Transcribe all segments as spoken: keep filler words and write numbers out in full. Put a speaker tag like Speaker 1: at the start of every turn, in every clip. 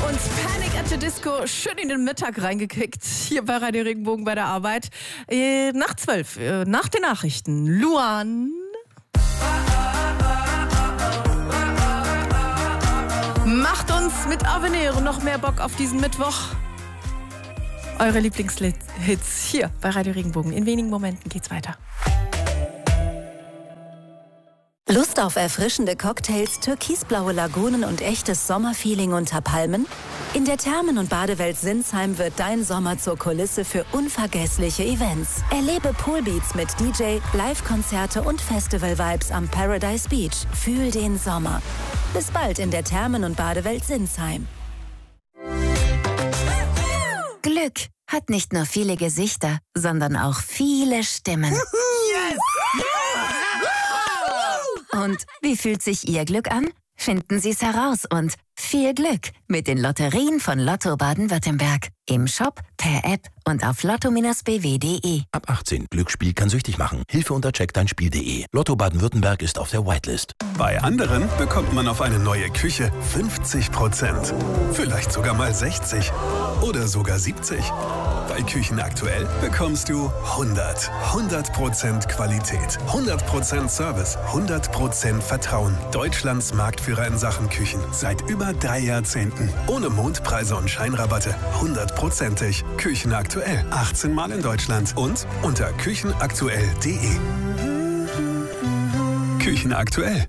Speaker 1: Und Panic at the Disco schön in den Mittag reingekickt, hier bei Radio Regenbogen bei der Arbeit. Äh, nach zwölf, äh, nach den Nachrichten. Luan macht uns mit Avenir noch mehr Bock auf diesen Mittwoch. Eure Lieblingshits hier bei Radio Regenbogen. In wenigen Momenten geht's weiter.
Speaker 2: Lust auf erfrischende Cocktails, türkisblaue Lagunen und echtes Sommerfeeling unter Palmen? In der Thermen- und Badewelt Sinsheim wird dein Sommer zur Kulisse für unvergessliche Events. Erlebe Poolbeats mit D J, Live-Konzerte und Festival-Vibes am Paradise Beach. Fühl den Sommer. Bis bald in der Thermen- und Badewelt Sinsheim.
Speaker 3: Glück hat nicht nur viele Gesichter, sondern auch viele Stimmen.
Speaker 4: Yes!
Speaker 3: Und wie fühlt sich Ihr Glück an? Finden Sie es heraus und viel Glück mit den Lotterien von Lotto Baden-Württemberg. Im Shop, per App und auf lotto Bindestrich b w punkt de.
Speaker 5: Ab achtzehn. Glücksspiel kann süchtig machen. Hilfe unter check dein Spiel punkt de. Lotto Baden-Württemberg ist auf der Whitelist.
Speaker 6: Bei anderen bekommt man auf eine neue Küche fünfzig Prozent. Vielleicht sogar mal sechzig. Oder sogar siebzig. Bei Küchen aktuell bekommst du hundert. hundert Prozent Qualität. hundert Prozent Service. hundert Prozent Vertrauen. Deutschlands Marktführer in Sachen Küchen. Seit über drei Jahrzehnten. Ohne Mondpreise und Scheinrabatte. hundertprozentig. Küchen aktuell. achtzehn Mal in Deutschland. Und unter küchenaktuell punkt de. Küchen aktuell.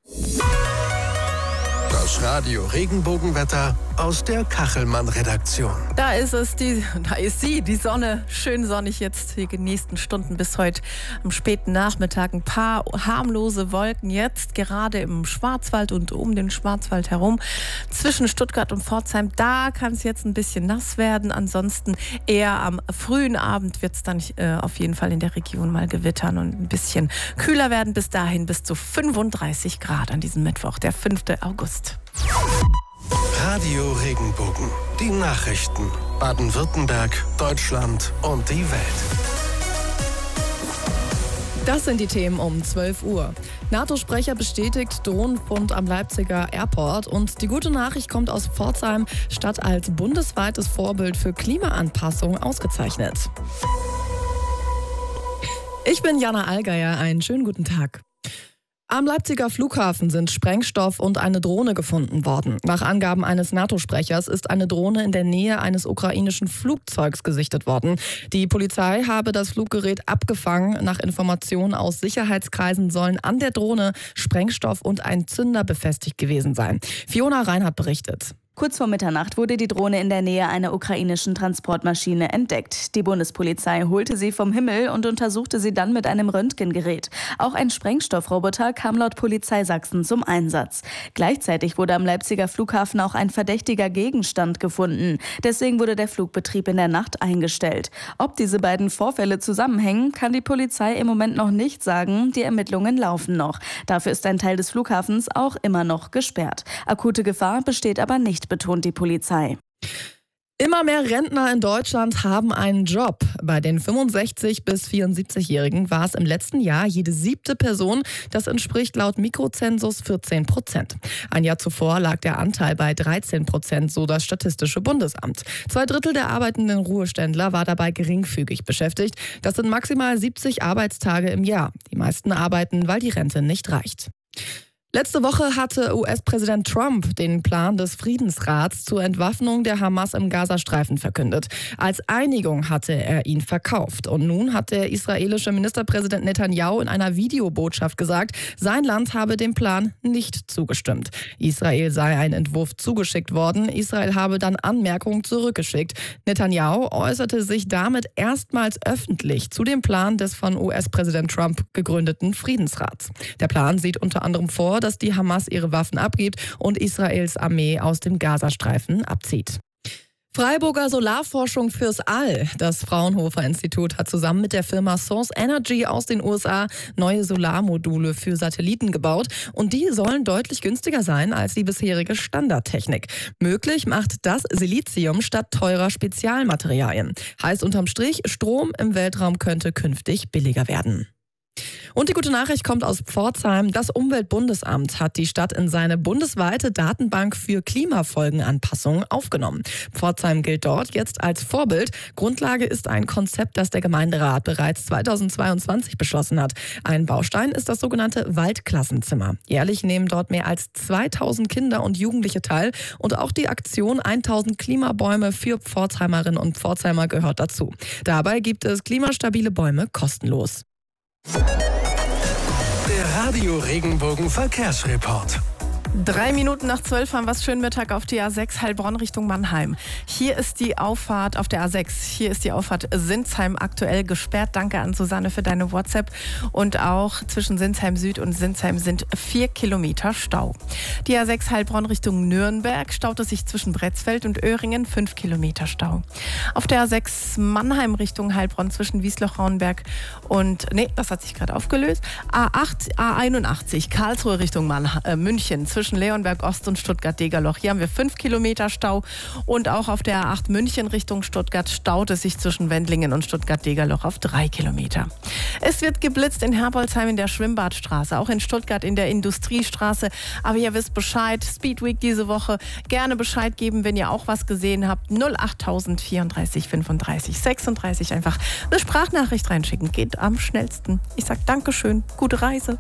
Speaker 6: Das Radio Regenbogenwetter aus der Kachelmann-Redaktion.
Speaker 1: Da ist es, die, da ist sie, die Sonne. Schön sonnig jetzt die nächsten Stunden bis heute am späten Nachmittag. Ein paar harmlose Wolken jetzt, gerade im Schwarzwald und um den Schwarzwald herum. Zwischen Stuttgart und Pforzheim, da kann es jetzt ein bisschen nass werden. Ansonsten eher am frühen Abend wird es dann äh, auf jeden Fall in der Region mal gewittern und ein bisschen kühler werden. Bis dahin bis zu fünfunddreißig Grad an diesem Mittwoch, der fünften August.
Speaker 6: Radio Regenbogen. Die Nachrichten. Baden-Württemberg, Deutschland und die Welt.
Speaker 7: Das sind die Themen um zwölf Uhr. NATO-Sprecher bestätigt Drohnenfund am Leipziger Airport. Und die gute Nachricht kommt aus Pforzheim, Stadt als bundesweites Vorbild für Klimaanpassung ausgezeichnet. Ich bin Jana Allgeier, einen schönen guten Tag. Am Leipziger Flughafen sind Sprengstoff und eine Drohne gefunden worden. Nach Angaben eines NATO-Sprechers ist eine Drohne in der Nähe eines ukrainischen Flugzeugs gesichtet worden. Die Polizei habe das Fluggerät abgefangen. Nach Informationen aus Sicherheitskreisen sollen an der Drohne Sprengstoff und ein Zünder befestigt gewesen sein. Fiona Reinhardt berichtet.
Speaker 8: Kurz vor Mitternacht wurde die Drohne in der Nähe einer ukrainischen Transportmaschine entdeckt. Die Bundespolizei holte sie vom Himmel und untersuchte sie dann mit einem Röntgengerät. Auch ein Sprengstoffroboter kam laut Polizei Sachsen zum Einsatz. Gleichzeitig wurde am Leipziger Flughafen auch ein verdächtiger Gegenstand gefunden. Deswegen wurde der Flugbetrieb in der Nacht eingestellt. Ob diese beiden Vorfälle zusammenhängen, kann die Polizei im Moment noch nicht sagen. Die Ermittlungen laufen noch. Dafür ist ein Teil des Flughafens auch immer noch gesperrt. Akute Gefahr besteht aber nicht, betont die Polizei.
Speaker 7: Immer mehr Rentner in Deutschland haben einen Job. Bei den fünfundsechzig- bis vierundsiebzigjährigen war es im letzten Jahr jede siebte Person. Das entspricht laut Mikrozensus vierzehn Prozent. Ein Jahr zuvor lag der Anteil bei dreizehn Prozent, so das Statistische Bundesamt. Zwei Drittel der arbeitenden Ruheständler war dabei geringfügig beschäftigt. Das sind maximal siebzig Arbeitstage im Jahr. Die meisten arbeiten, weil die Rente nicht reicht. Letzte Woche hatte U S-Präsident Trump den Plan des Friedensrats zur Entwaffnung der Hamas im Gazastreifen verkündet. Als Einigung hatte er ihn verkauft. Und nun hat der israelische Ministerpräsident Netanyahu in einer Videobotschaft gesagt, sein Land habe dem Plan nicht zugestimmt. Israel sei ein Entwurf zugeschickt worden. Israel habe dann Anmerkungen zurückgeschickt. Netanyahu äußerte sich damit erstmals öffentlich zu dem Plan des von U S-Präsident Trump gegründeten Friedensrats. Der Plan sieht unter anderem vor, dass die Hamas ihre Waffen abgibt und Israels Armee aus dem Gazastreifen abzieht. Freiburger Solarforschung fürs All. Das Fraunhofer Institut hat zusammen mit der Firma Source Energy aus den U S A neue Solarmodule für Satelliten gebaut. Und die sollen deutlich günstiger sein als die bisherige Standardtechnik. Möglich macht das Silizium statt teurer Spezialmaterialien. Heißt unterm Strich, Strom im Weltraum könnte künftig billiger werden. Und die gute Nachricht kommt aus Pforzheim. Das Umweltbundesamt hat die Stadt in seine bundesweite Datenbank für Klimafolgenanpassungen aufgenommen. Pforzheim gilt dort jetzt als Vorbild. Grundlage ist ein Konzept, das der Gemeinderat bereits zweitausendzweiundzwanzig beschlossen hat. Ein Baustein ist das sogenannte Waldklassenzimmer. Jährlich nehmen dort mehr als zweitausend Kinder und Jugendliche teil. Und auch die Aktion tausend Klimabäume für Pforzheimerinnen und Pforzheimer gehört dazu. Dabei gibt es klimastabile Bäume kostenlos.
Speaker 4: Der Radio Regenbogen Verkehrsreport.
Speaker 1: Drei Minuten nach zwölf haben wir es. Schönen Mittag auf die A sechs Heilbronn Richtung Mannheim. Hier ist die Auffahrt auf der A sechs. Hier ist die Auffahrt Sinsheim aktuell gesperrt. Danke an Susanne für deine WhatsApp. Und auch zwischen Sinsheim Süd und Sinsheim sind vier Kilometer Stau. Die A sechs Heilbronn Richtung Nürnberg staut es sich zwischen Bretzfeld und Öhringen. fünf Kilometer Stau. Auf der A sechs Mannheim Richtung Heilbronn zwischen Wiesloch-Rauenberg und, nee, das hat sich gerade aufgelöst. A acht, A einundachtzig Karlsruhe Richtung Mannheim, äh, München zwischen Zwischen Leonberg Ost und Stuttgart-Degerloch. Hier haben wir fünf Kilometer Stau. Und auch auf der A acht München Richtung Stuttgart staut es sich zwischen Wendlingen und Stuttgart-Degerloch auf drei Kilometer. Es wird geblitzt in Herbolzheim in der Schwimmbadstraße, auch in Stuttgart in der Industriestraße. Aber ihr wisst Bescheid, Speedweek diese Woche. Gerne Bescheid geben, wenn ihr auch was gesehen habt. null achttausend vierunddreißig fünfunddreißig sechsunddreißig. Einfach eine Sprachnachricht reinschicken. Geht am schnellsten. Ich sag Dankeschön, gute Reise.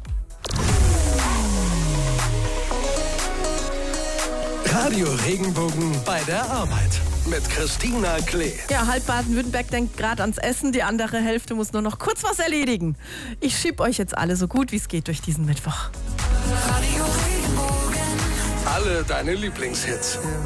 Speaker 4: Radio Regenbogen bei der Arbeit mit Christina Klee.
Speaker 1: Ja, halb Baden-Württemberg denkt gerade ans Essen, die andere Hälfte muss nur noch kurz was erledigen. Ich schieb euch jetzt alle so gut wie es geht durch diesen Mittwoch.
Speaker 4: Radio Regenbogen. Alle deine Lieblingshits.